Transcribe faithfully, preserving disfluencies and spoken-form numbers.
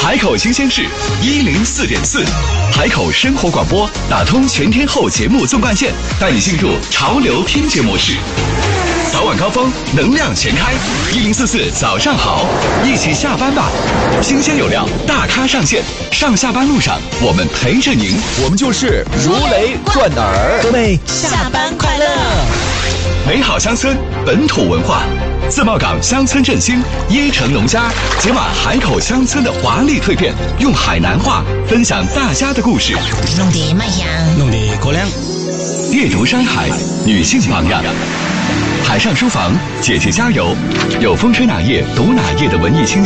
海口新鲜事一零四点四，海口生活广播打通全天候节目纵贯线，带你进入潮流听觉模式。早晚高峰，能量全开，一零四四早上好，一起下班吧。新鲜有料，大咖上线，上下班路上我们陪着您， 我们就是如雷贯耳。 各位下班快乐！ 美好乡村，本土文化。自贸港乡村振兴，椰城农家解码海口乡村的华丽蜕变，用海南话分享大家的故事， 弄得卖香， 弄得过凉。 阅读山海，女性榜样。海上书房，姐姐加油！有风吹哪页读哪页的文艺清新。